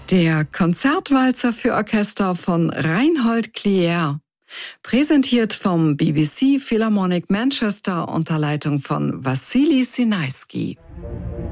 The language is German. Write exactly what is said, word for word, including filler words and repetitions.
Der Konzertwalzer für Orchester von Reinhold Klier, präsentiert vom B B C Philharmonic Manchester unter Leitung von Wassily Sinaisky.